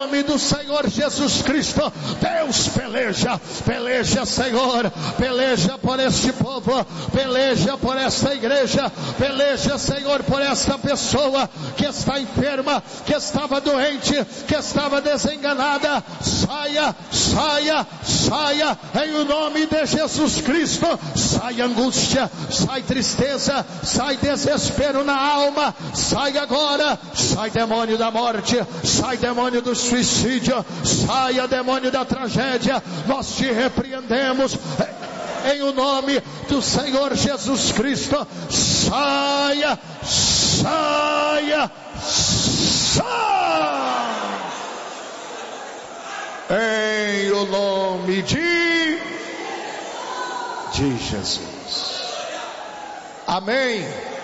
nome do Senhor Jesus Cristo. Deus, peleja, Senhor, peleja por este povo, peleja por esta igreja, peleja, Senhor, por esta pessoa que está enferma, que estava doente, que estava desenganada. Saia, em o nome de Jesus Cristo. Sai angústia, sai tristeza, sai desespero na alma, sai agora, sai demônio da morte, sai demônio do suicídio, saia demônio da tragédia. Nós te repreendemos em o nome do Senhor Jesus Cristo. Saia. Em o nome de Jesus. Amém.